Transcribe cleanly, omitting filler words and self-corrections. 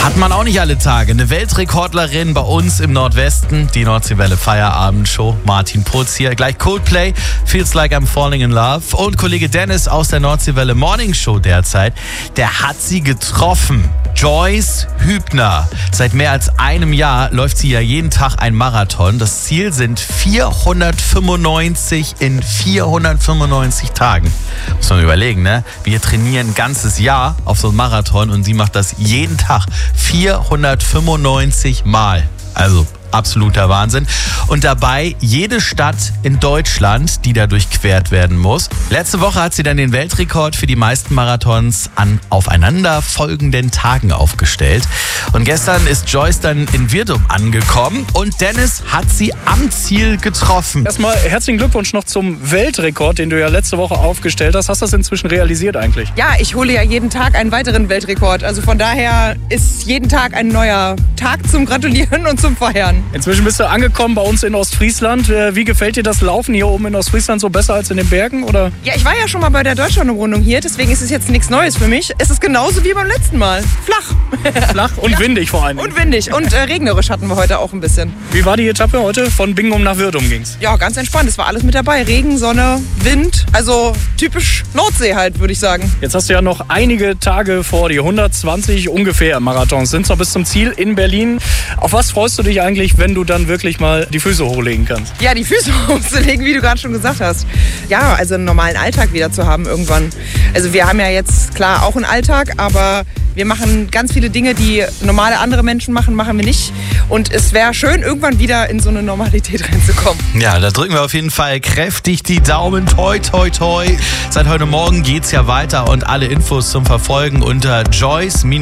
Hat man auch nicht alle Tage. Eine Weltrekordlerin bei uns im Nordwesten, die Nordseewelle Feierabendshow. Martin Putz hier. Gleich Coldplay, Feels Like I'm Falling in Love. Und Kollege Dennis aus der Nordseewelle Morning Show derzeit, der hat sie getroffen. Joyce Hübner. Seit mehr als einem Jahr läuft sie ja jeden Tag ein Marathon. Das Ziel sind 495 in 495 Tagen. Muss man überlegen, ne? Wir trainieren ein ganzes Jahr auf so einen Marathon und sie macht das jeden Tag 495 Mal. Also absoluter Wahnsinn. Und dabei jede Stadt in Deutschland, die da durchquert werden muss. Letzte Woche hat sie dann den Weltrekord für die meisten Marathons an aufeinanderfolgenden Tagen aufgestellt. Und gestern ist Joyce dann in Wirdum angekommen und Dennis hat sie am Ziel getroffen. Erstmal herzlichen Glückwunsch noch zum Weltrekord, den du ja letzte Woche aufgestellt hast. Hast du das inzwischen realisiert eigentlich? Ja, ich hole ja jeden Tag einen weiteren Weltrekord. Also von daher ist jeden Tag ein neuer Tag zum Gratulieren und zum Feiern. Inzwischen bist du angekommen bei uns in Ostfriesland. Wie gefällt dir das Laufen hier oben in Ostfriesland so besser als in den Bergen? Oder? Ja, ich war ja schon mal bei der Deutschlandumrundung hier, deswegen ist es jetzt nichts Neues für mich. Es ist genauso wie beim letzten Mal. Flach. Flach und windig vor allem. Und windig. Und regnerisch hatten wir heute auch ein bisschen. Wie war die Etappe heute? Von Bingum nach Wirdum ging's. Ja, ganz entspannt. Es war alles mit dabei. Regen, Sonne, Wind. Also typisch Nordsee halt, würde ich sagen. Jetzt hast du ja noch einige Tage vor dir. 120 ungefähr Marathons sind noch bis zum Ziel in Berlin. Auf was freust du dich eigentlich, wenn du dann wirklich mal die Füße hochlegen kannst? Ja, die Füße hochzulegen, wie du gerade schon gesagt hast. Ja, also einen normalen Alltag wieder zu haben irgendwann. Also wir haben ja jetzt klar auch einen Alltag, aber wir machen ganz viele Dinge, die normale andere Menschen machen, machen wir nicht. Und es wäre schön, irgendwann wieder in so eine Normalität reinzukommen. Ja, da drücken wir auf jeden Fall kräftig die Daumen. Toi, toi, toi. Seit heute Morgen geht's ja weiter und alle Infos zum Verfolgen unter Joyce-